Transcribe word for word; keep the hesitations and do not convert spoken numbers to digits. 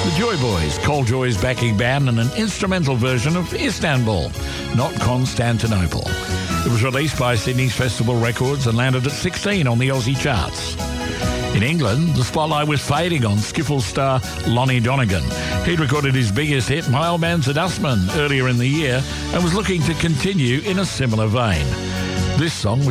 The Joy Boys, Col Joy's backing band, and an instrumental version of Istanbul, not Constantinople. It was released by Sydney's Festival Records and landed at sixteen on the Aussie charts. In England, the spotlight was fading on skiffle star Lonnie Donegan. He'd recorded his biggest hit, My Old Man's a Dustman, earlier in the year and was looking to continue in a similar vein. This song was